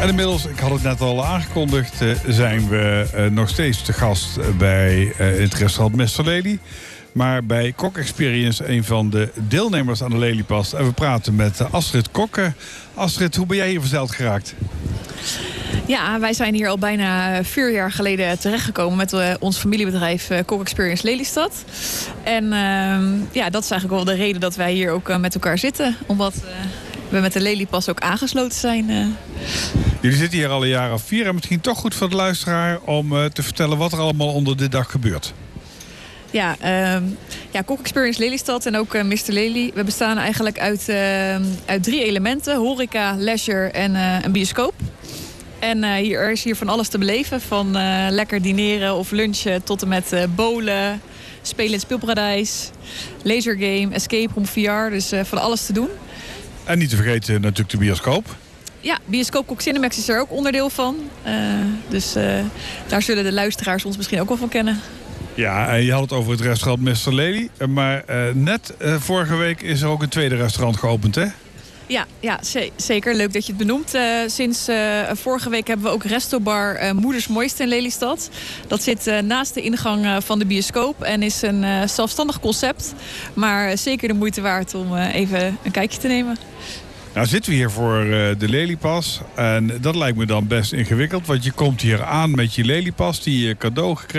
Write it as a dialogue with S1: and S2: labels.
S1: En inmiddels, ik had het net al aangekondigd, zijn we nog steeds te gast bij het restaurant Mr. Lely. Maar bij Kok Experience, een van de deelnemers aan de Lelypas. En we praten met Astrid Kokke. Astrid, hoe ben jij hier verzeild geraakt?
S2: Ja, wij zijn hier al bijna 4 jaar geleden terechtgekomen met ons familiebedrijf Kok Experience Lelystad. En dat is eigenlijk wel de reden dat wij hier ook met elkaar zitten. Omdat we met de Lelypas ook aangesloten zijn.
S1: Jullie zitten hier al een jaar of 4 en misschien toch goed voor de luisteraar om te vertellen wat er allemaal onder dit dak gebeurt.
S2: Ja, Kok Experience Lelystad en ook Mr. Lely. We bestaan eigenlijk uit 3 elementen. Horeca, leisure en een bioscoop. En er is hier van alles te beleven. Van lekker dineren of lunchen tot en met bowlen, spelen in het speelparadijs, lasergame, escape room, VR. Dus van alles te doen.
S1: En niet te vergeten natuurlijk de bioscoop.
S2: Ja, bioscoop Kok Cinemax is er ook onderdeel van. Dus daar zullen de luisteraars ons misschien ook wel van kennen.
S1: Ja, en je had het over het restaurant Mr. Lely. Maar net vorige week is er ook een tweede restaurant geopend, hè?
S2: Ja, zeker. Leuk dat je het benoemt. Sinds vorige week hebben we ook restobar Moeders Mooiste in Lelystad. Dat zit naast de ingang van de bioscoop en is een zelfstandig concept. Maar zeker de moeite waard om even een kijkje te nemen.
S1: Nou zitten we hier voor de Lelypas. En dat lijkt me dan best ingewikkeld. Want je komt hier aan met je Lelypas die je cadeau gekregen